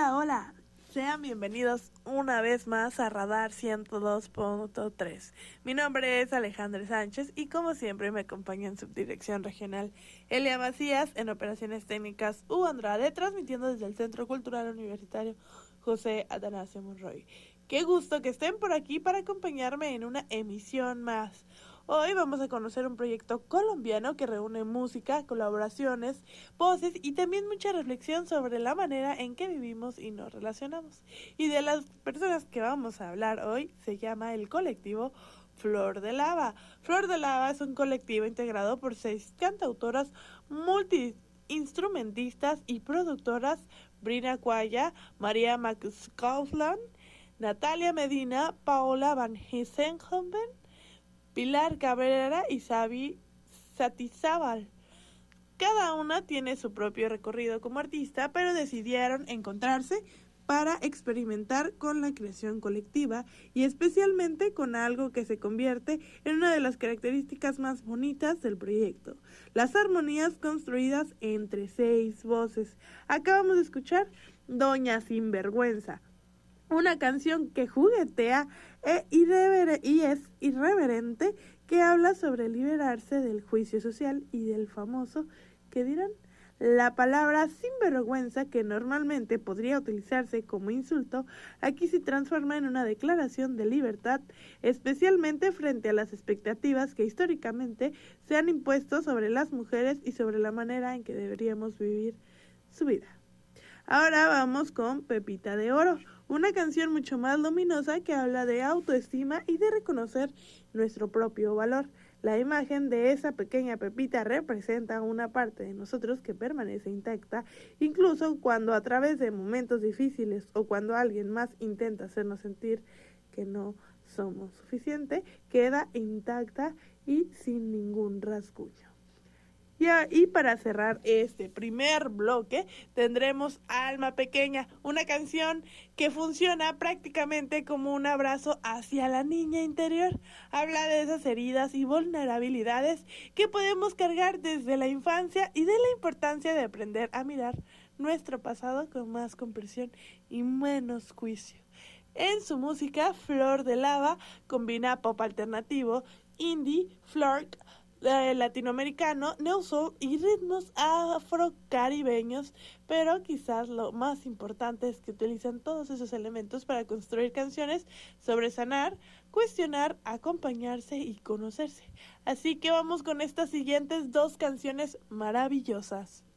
Hola, hola. Sean bienvenidos una vez más a Radar 102.3. Mi nombre es Alejandra Sánchez y como siempre me acompaña en Subdirección Regional Elia Macías, en Operaciones Técnicas Hugo Andrade, transmitiendo desde el Centro Cultural Universitario José Atanasio Monroy. Qué gusto que estén por aquí para acompañarme en una emisión más. Hoy vamos a conocer un proyecto colombiano que reúne música, colaboraciones, voces y también mucha reflexión sobre la manera en que vivimos y nos relacionamos. Y de las personas que vamos a hablar hoy se llama el colectivo Flor de Lava. Flor de Lava es un colectivo integrado por 6 cantautoras multiinstrumentistas y productoras: Brina Cuaya, María McCausland, Natalia Medina, Paola Van Hessenhoven, Pilar Cabrera y Xavi Satizábal. Cada una tiene su propio recorrido como artista, pero decidieron encontrarse para experimentar con la creación colectiva y especialmente con algo que se convierte en una de las características más bonitas del proyecto: las armonías construidas entre 6 voces. Acabamos de escuchar Doña Sinvergüenza, una canción que juguetea y es irreverente, que habla sobre liberarse del juicio social y del famoso ¿qué dirán? La palabra sinvergüenza, que normalmente podría utilizarse como insulto, aquí se transforma en una declaración de libertad, especialmente frente a las expectativas que históricamente se han impuesto sobre las mujeres y sobre la manera en que deberíamos vivir su vida. Ahora vamos con Pepita de Oro, una canción mucho más luminosa que habla de autoestima y de reconocer nuestro propio valor. La imagen de esa pequeña Pepita representa una parte de nosotros que permanece intacta, incluso cuando a través de momentos difíciles o cuando alguien más intenta hacernos sentir que no somos suficiente, queda intacta y sin ningún rasguño. Y para cerrar este primer bloque tendremos Alma Pequeña, una canción que funciona prácticamente como un abrazo hacia la niña interior. Habla de esas heridas y vulnerabilidades que podemos cargar desde la infancia y de la importancia de aprender a mirar nuestro pasado con más comprensión y menos juicio. En su música, Flor de Lava combina pop alternativo, indie, folk, latinoamericano, neo soul y ritmos afrocaribeños, pero quizás lo más importante es que utilizan todos esos elementos para construir canciones sobre sanar, cuestionar, acompañarse y conocerse. Así que vamos con estas siguientes 2 canciones maravillosas.